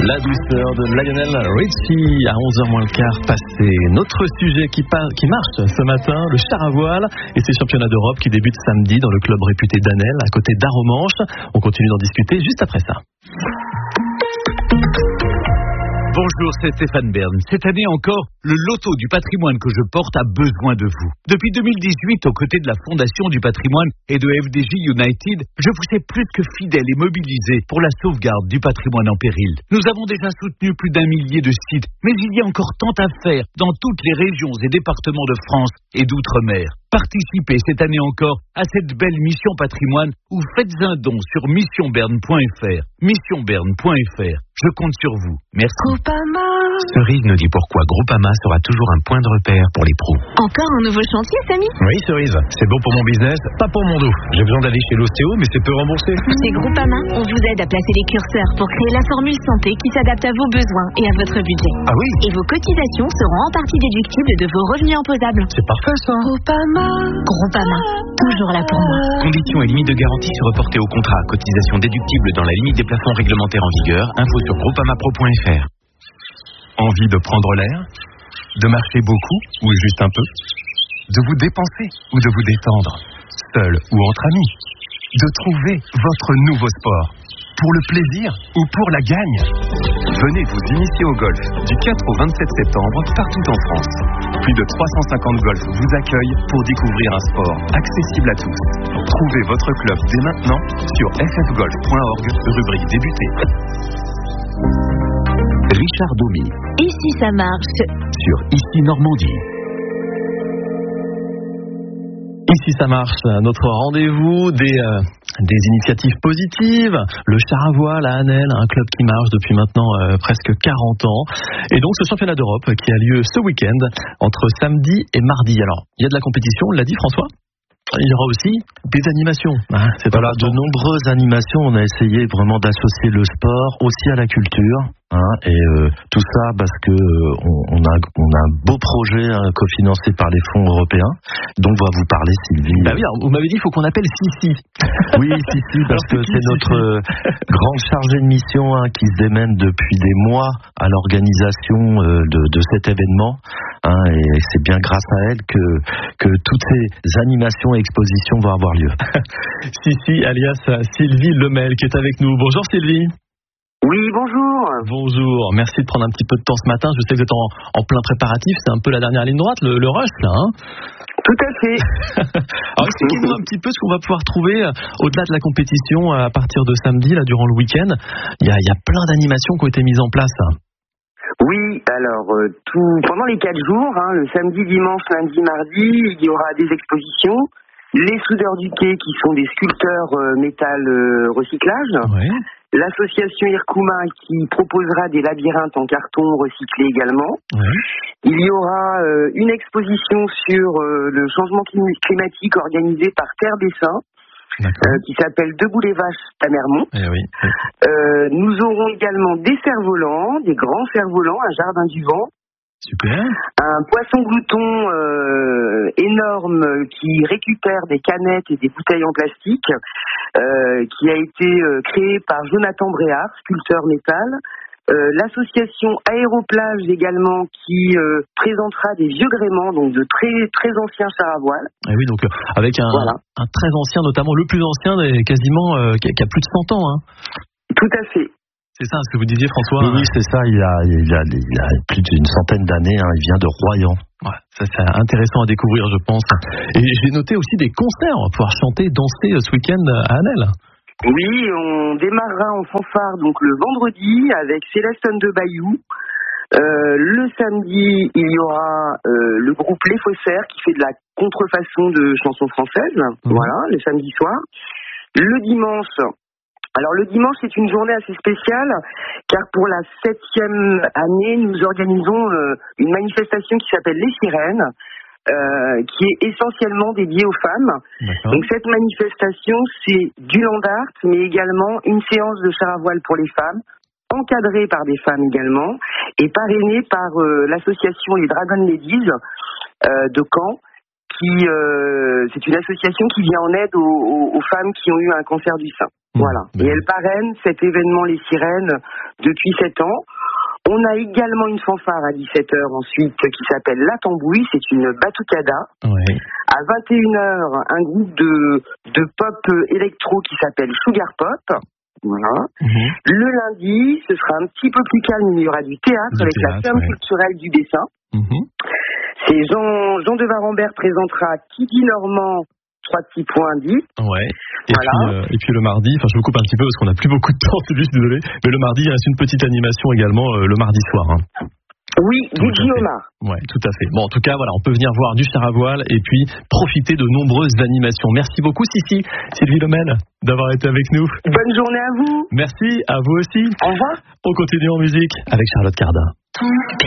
La douceur de Lionel Richie à 11h moins le quart passé. Notre sujet qui marche ce matin, le char à voile et ses championnats d'Europe qui débutent samedi dans le club réputé d'Anel à côté d'Aromanches. On continue d'en discuter juste après ça. Bonjour, c'est Stéphane Bern. Cette année encore, le loto du patrimoine que je porte a besoin de vous. Depuis 2018, aux côtés de la Fondation du patrimoine et de FDJ United, je vous ai plus que fidèle et mobilisé pour la sauvegarde du patrimoine en péril. Nous avons déjà soutenu plus d'1 millier de sites, mais il y a encore tant à faire dans toutes les régions et départements de France et d'outre-mer. Participez cette année encore à cette belle mission patrimoine ou faites un don sur missionberne.fr. Missionberne.fr. Je compte sur vous. Merci. Groupama. Cerise nous dit pourquoi Groupama sera toujours un point de repère pour les pros. Encore un nouveau chantier, Samy? Oui, Cerise, c'est bon pour mon business, pas pour mon dos. J'ai besoin d'aller chez l'ostéo, mais c'est peu remboursé. Chez Groupama, on vous aide à placer les curseurs pour créer la formule santé qui s'adapte à vos besoins et à votre budget. Ah oui? Et vos cotisations seront en partie déductibles de vos revenus imposables. C'est parfait ça. Groupama, toujours là pour moi. Conditions et limites de garantie se reporter au contrat. Cotisation déductible dans la limite des plafonds réglementaires en vigueur. Info sur groupamapro.fr. Envie de prendre l'air? De marcher beaucoup ou juste un peu? De vous dépenser ou de vous détendre? Seul ou entre amis? De trouver votre nouveau sport? Pour le plaisir ou pour la gagne? Venez vous initier au golf du 4 au 27 septembre partout en France. Plus de 350 golfs vous accueillent pour découvrir un sport accessible à tous. Trouvez votre club dès maintenant sur ffgolf.org, rubrique débuter. Richard Domy. Et si ça marche? Sur Ici Normandie. Ici ça marche, notre rendez-vous des initiatives positives, le char à voile à Anel, un club qui marche depuis maintenant presque 40 ans. Et donc ce championnat d'Europe qui a lieu ce week-end entre samedi et mardi. Alors, il y a de la compétition, on l'a dit François? Il y aura aussi des animations. Voilà, de nombreuses animations. On a essayé vraiment d'associer le sport aussi à la culture. Et tout ça parce que on a un beau projet cofinancé par les fonds européens. Donc on va vous parler, Sylvie. Bah oui, alors, vous m'avez dit il faut qu'on appelle Sissi. Oui, Sissi, parce que c'est notre grande chargée de mission qui se démène depuis des mois à l'organisation de cet événement. Et c'est bien grâce à elle que toutes ces animations et expositions vont avoir lieu. Sissi, alias Sylvie Lemel, qui est avec nous. Bonjour Sylvie. Oui, bonjour. Bonjour, merci de prendre un petit peu de temps ce matin. Je sais que vous êtes en plein préparatif, c'est un peu la dernière ligne droite, le rush là. Tout à fait. Alors expliquez-nous un petit peu ce qu'on va pouvoir trouver au-delà de la compétition à partir de samedi, là durant le week-end. Il y a plein d'animations qui ont été mises en place. Oui, alors pendant les 4 jours, le samedi, dimanche, lundi, mardi, il y aura des expositions. Les soudeurs du quai qui sont des sculpteurs métal recyclage. Ouais. L'association Irkouma qui proposera des labyrinthes en carton recyclé également. Ouais. Il y aura une exposition sur le changement climatique organisée par Terre Dessin. Qui s'appelle Debout les vaches à Mermont. Oui. Nous aurons également des cerfs-volants, des grands cerfs-volants, un jardin du vent. Super. Un poisson glouton énorme qui récupère des canettes et des bouteilles en plastique, qui a été créé par Jonathan Bréard, sculpteur métal. L'association Aéroplage également qui présentera des vieux gréements, donc de très très anciens chars à voile. Et oui, donc avec un très ancien, notamment le plus ancien, quasiment qui a plus de 100 ans. Tout à fait. C'est ça ce que vous disiez, François? Oui, c'est ça. Il y a plus d'une centaine d'années. Il vient de Royan. Ouais, ça c'est intéressant à découvrir, je pense. Et j'ai noté aussi des concerts. On va pouvoir chanter, danser ce week-end à Anel. Oui, on démarrera en fanfare donc le vendredi avec Célestin de Bayou. Le samedi, il y aura le groupe Les Faussaires qui fait de la contrefaçon de chansons françaises. Voilà, le samedi soir. Le dimanche. Alors le dimanche, c'est une journée assez spéciale car pour la 7e année, nous organisons une manifestation qui s'appelle Les Sirènes, qui est essentiellement dédiée aux femmes. D'accord. Donc cette manifestation, c'est du land art, mais également une séance de char à voile pour les femmes, encadrée par des femmes également, et parrainée par l'association Les Dragon Ladies de Caen, c'est une association qui vient en aide aux femmes qui ont eu un cancer du sein. Voilà. Et elle parraine cet événement Les Sirènes depuis 7 ans. On a également une fanfare à 17h ensuite qui s'appelle La Tambouille, c'est une batucada. Ouais. À 21h, un groupe de pop électro qui s'appelle Sugar Pop. Voilà. Le lundi, ce sera un petit peu plus calme, il y aura du théâtre avec la ferme culturelle du dessin. C'est Jean de Varambert présentera Qui dit Normand, 3 petits points dit. Ouais. Et puis le mardi, enfin je vous coupe un petit peu parce qu'on n'a plus beaucoup de temps, c'est juste désolé, mais le mardi il reste une petite animation également le mardi soir. Hein. Oui, DJ Omar. Ouais, tout à fait. Bon, en tout cas, voilà, on peut venir voir du char à voile et puis profiter de nombreuses animations. Merci beaucoup, Sylvie Lomel, d'avoir été avec nous. Bonne journée à vous. Merci, à vous aussi. Au revoir. On continue en musique avec Charlotte Cardin.